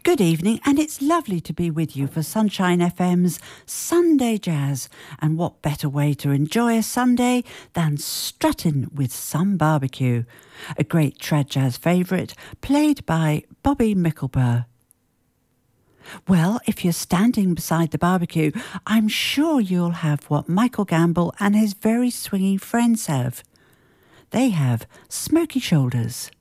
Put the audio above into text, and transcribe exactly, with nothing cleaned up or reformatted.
Good evening, and it's lovely to be with you for Sunshine F M's Sunday Jazz. And what better way to enjoy a Sunday than strutting with some barbecue? A great trad jazz favourite played by Bobby Mickelber. Well, if you're standing beside the barbecue, I'm sure you'll have what Michael Gamble and his very swinging friends have. They have smoky shoulders.